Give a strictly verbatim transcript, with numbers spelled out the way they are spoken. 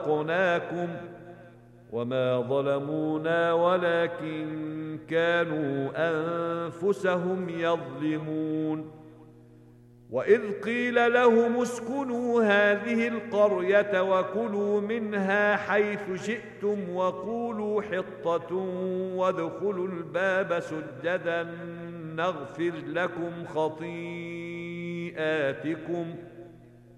خلقناكم وما ظلمونا ولكن كانوا أنفسهم يظلمون. وإذ قيل لهم اسكنوا هذه القرية وكلوا منها حيث شئتم وقولوا حطة وادخلوا الباب سجدا نغفر لكم خطيئاتكم